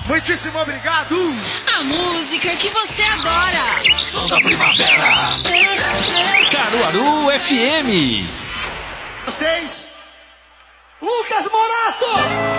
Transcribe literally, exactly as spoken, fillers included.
Muitíssimo obrigado. A música que você adora. Som da Primavera. Caruaru F M. Vocês, Lucas Morato.